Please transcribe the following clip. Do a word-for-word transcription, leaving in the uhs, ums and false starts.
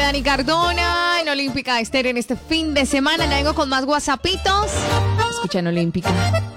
Dani Cardona en Olímpica Estéreo en este fin de semana. Ya vengo con más WhatsAppitos. Escucha en Olímpica.